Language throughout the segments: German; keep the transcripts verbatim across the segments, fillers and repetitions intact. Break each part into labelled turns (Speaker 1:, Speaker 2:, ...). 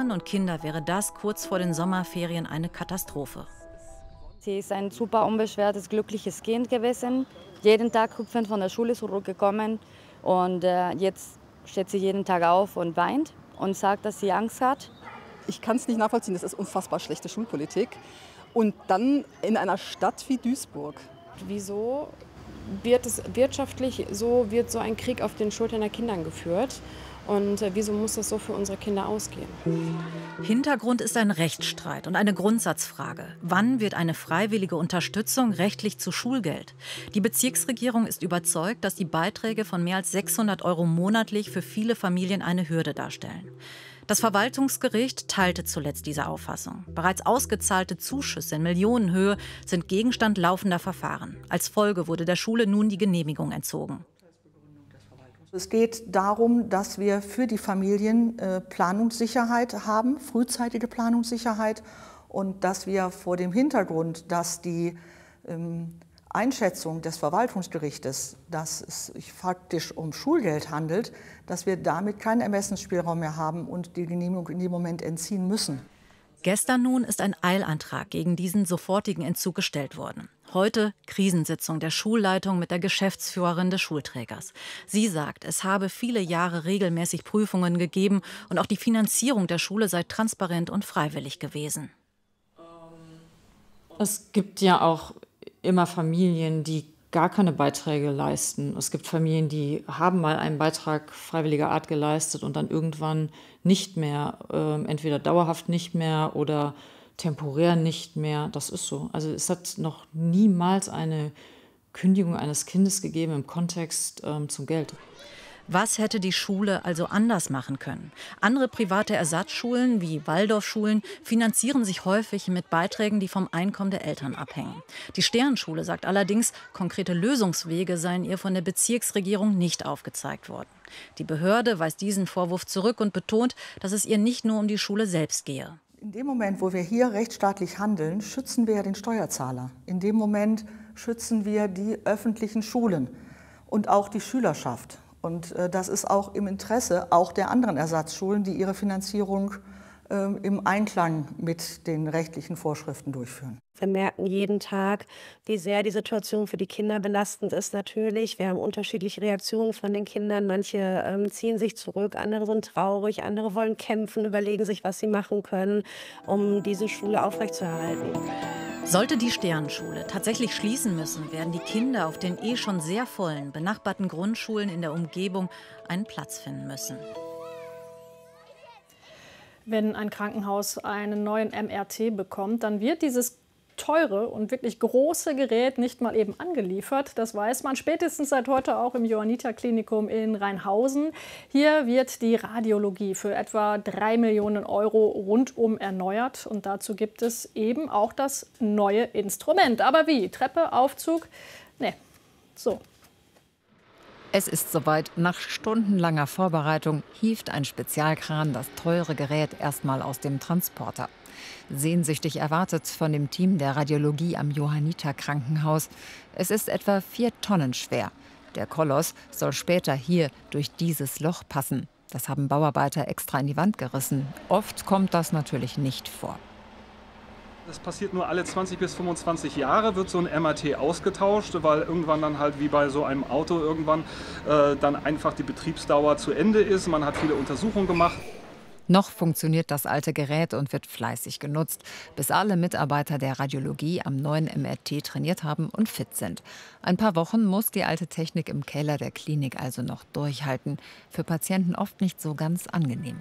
Speaker 1: Eltern und Kinder wäre das kurz vor den Sommerferien eine Katastrophe.
Speaker 2: Sie ist ein super unbeschwertes, glückliches Kind gewesen. Jeden Tag hüpfend von der Schule zurückgekommen. Und äh, jetzt steht sie jeden Tag auf und weint und sagt, dass sie Angst hat.
Speaker 3: Ich kann es nicht nachvollziehen, das ist unfassbar schlechte Schulpolitik. Und dann in einer Stadt wie Duisburg.
Speaker 4: Wieso wird es wirtschaftlich so, wird so ein Krieg auf den Schultern der Kinder geführt? Und äh, wieso muss das so für unsere Kinder ausgehen?
Speaker 1: Hintergrund ist ein Rechtsstreit und eine Grundsatzfrage. Wann wird eine freiwillige Unterstützung rechtlich zu Schulgeld? Die Bezirksregierung ist überzeugt, dass die Beiträge von mehr als sechshundert Euro monatlich für viele Familien eine Hürde darstellen. Das Verwaltungsgericht teilte zuletzt diese Auffassung. Bereits ausgezahlte Zuschüsse in Millionenhöhe sind Gegenstand laufender Verfahren. Als Folge wurde der Schule nun die Genehmigung entzogen.
Speaker 5: Es geht darum, dass wir für die Familien äh, Planungssicherheit haben, frühzeitige Planungssicherheit, und dass wir vor dem Hintergrund, dass die ähm, Einschätzung des Verwaltungsgerichtes, dass es sich faktisch um Schulgeld handelt, dass wir damit keinen Ermessensspielraum mehr haben und die Genehmigung in dem Moment entziehen müssen.
Speaker 1: Gestern nun ist ein Eilantrag gegen diesen sofortigen Entzug gestellt worden. Heute Krisensitzung der Schulleitung mit der Geschäftsführerin des Schulträgers. Sie sagt, es habe viele Jahre regelmäßig Prüfungen gegeben und auch die Finanzierung der Schule sei transparent und freiwillig gewesen.
Speaker 6: Es gibt ja auch immer Familien, die gar keine Beiträge leisten. Es gibt Familien, die haben mal einen Beitrag freiwilliger Art geleistet und dann irgendwann nicht mehr, äh, entweder dauerhaft nicht mehr oder temporär nicht mehr. Das ist so. Also es hat noch niemals eine Kündigung eines Kindes gegeben im Kontext ähm, zum Geld.
Speaker 1: Was hätte die Schule also anders machen können? Andere private Ersatzschulen wie Waldorfschulen finanzieren sich häufig mit Beiträgen, die vom Einkommen der Eltern abhängen. Die Sternschule sagt allerdings, konkrete Lösungswege seien ihr von der Bezirksregierung nicht aufgezeigt worden. Die Behörde weist diesen Vorwurf zurück und betont, dass es ihr nicht nur um die Schule selbst gehe.
Speaker 5: In dem Moment, wo wir hier rechtsstaatlich handeln, schützen wir ja den Steuerzahler. In dem Moment schützen wir die öffentlichen Schulen und auch die Schülerschaft. Und äh, das ist auch im Interesse auch der anderen Ersatzschulen, die ihre Finanzierung äh, im Einklang mit den rechtlichen Vorschriften durchführen.
Speaker 7: Wir merken jeden Tag, wie sehr die Situation für die Kinder belastend ist natürlich. Wir haben unterschiedliche Reaktionen von den Kindern. Manche ähm, ziehen sich zurück, andere sind traurig, andere wollen kämpfen, überlegen sich, was sie machen können, um diese Schule aufrechtzuerhalten.
Speaker 1: Sollte die Sternschule tatsächlich schließen müssen, werden die Kinder auf den eh schon sehr vollen, benachbarten Grundschulen in der Umgebung einen Platz finden müssen.
Speaker 8: Wenn ein Krankenhaus einen neuen M R T bekommt, dann wird dieses teure und wirklich große Gerät nicht mal eben angeliefert. Das weiß man spätestens seit heute auch im Johanniter-Klinikum in Rheinhausen. Hier wird die Radiologie für etwa drei Millionen Euro rundum erneuert. Und dazu gibt es eben auch das neue Instrument. Aber wie? Treppe, Aufzug? Nee, so.
Speaker 9: Es ist soweit. Nach stundenlanger Vorbereitung hieft ein Spezialkran das teure Gerät erstmal aus dem Transporter. Sehnsüchtig erwartet von dem Team der Radiologie am Johanniter Krankenhaus. Es ist etwa vier Tonnen schwer. Der Koloss soll später hier durch dieses Loch passen. Das haben Bauarbeiter extra in die Wand gerissen. Oft kommt das natürlich nicht vor.
Speaker 10: Das passiert nur alle zwanzig bis fünfundzwanzig Jahre, wird so ein M R T ausgetauscht, weil irgendwann dann halt wie bei so einem Auto irgendwann äh, dann einfach die Betriebsdauer zu Ende ist. Man hat viele Untersuchungen gemacht.
Speaker 9: Noch funktioniert das alte Gerät und wird fleißig genutzt, bis alle Mitarbeiter der Radiologie am neuen M R T trainiert haben und fit sind. Ein paar Wochen muss die alte Technik im Keller der Klinik also noch durchhalten. Für Patienten oft nicht so ganz angenehm.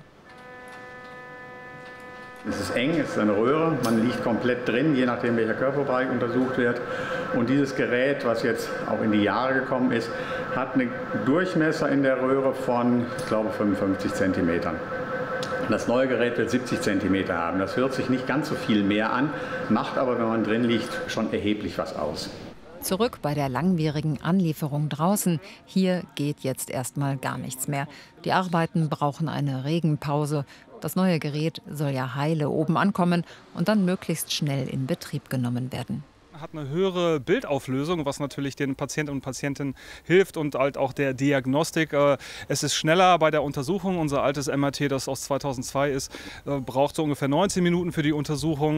Speaker 11: Es ist eng, es ist eine Röhre, man liegt komplett drin, je nachdem welcher Körperbereich untersucht wird. Und dieses Gerät, was jetzt auch in die Jahre gekommen ist, hat einen Durchmesser in der Röhre von, ich glaube, fünfundfünfzig Zentimetern. Das neue Gerät wird siebzig Zentimeter haben. Das hört sich nicht ganz so viel mehr an, macht aber, wenn man drin liegt, schon erheblich was aus.
Speaker 9: Zurück bei der langwierigen Anlieferung draußen. Hier geht jetzt erstmal gar nichts mehr. Die Arbeiten brauchen eine Regenpause. Das neue Gerät soll ja heile oben ankommen und dann möglichst schnell in Betrieb genommen werden.
Speaker 10: Hat eine höhere Bildauflösung, was natürlich den Patienten und Patientinnen hilft und halt auch der Diagnostik. Es ist schneller bei der Untersuchung. Unser altes M R T, das aus zweitausendzwei ist, braucht so ungefähr neunzehn Minuten für die Untersuchung.